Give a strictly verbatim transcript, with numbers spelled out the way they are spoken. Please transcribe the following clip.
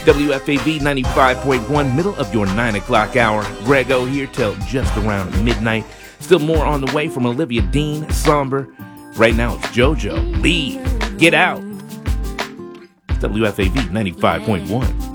W F A B ninety-five point one, middle of your nine o'clock hour. Grego here till just around midnight. Still more on the way from Olivia Dean, Somber. Right now it's JoJo. Leave. Get out. W F A B ninety-five point one.